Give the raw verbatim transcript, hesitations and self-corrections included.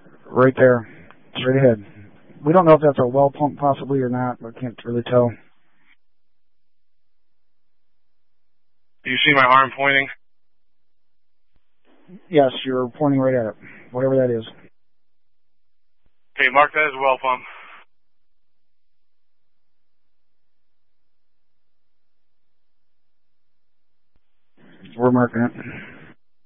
Right there. Straight ahead. We don't know if that's a well pump possibly or not, but can't really tell. Do you see my arm pointing? Yes, you're pointing right at it, whatever that is. Okay, mark that as a well pump. We're marking it.